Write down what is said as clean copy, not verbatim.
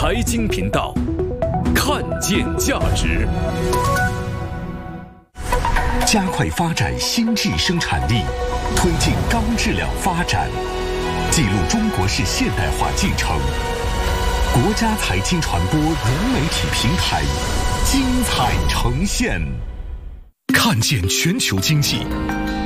财经频道，看见价值， 加快发展新质生产力，推进高质量发展，记录中国式现代化进程。国家财经传播融媒体平台精彩呈现，看见全球经济，